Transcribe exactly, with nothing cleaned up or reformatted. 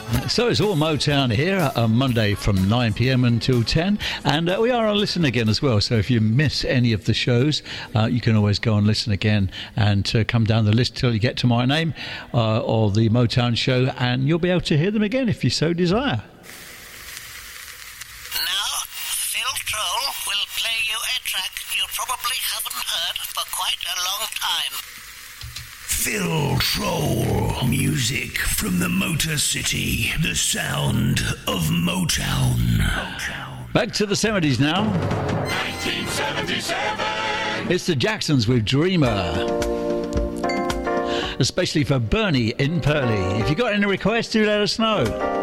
So it's all Motown here on Monday from nine p.m. until ten, and uh, we are on Listen Again as well, so if you miss any of the shows, uh, you can always go and listen again and uh, come down the list till you get to my name uh, or the Motown show, and you'll be able to hear them again if you so desire. Now, Phil Troll will play you a track you probably haven't heard for quite a long time. Phil Troll, music from the Motor City, the sound of Motown. Motown. Back to the seventies now. nineteen seventy-seven. It's the Jacksons with Dreamer. Especially for Bernie in Purley. If you got any requests, do let us know.